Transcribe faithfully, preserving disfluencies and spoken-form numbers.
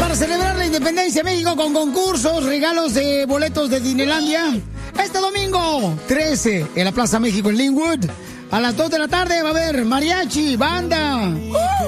para celebrar la independencia de México con concursos, regalos de boletos de Disneylandia. Este domingo trece en la Plaza México en Linwood. A las dos de la tarde va a haber mariachi, banda. ¡Uh!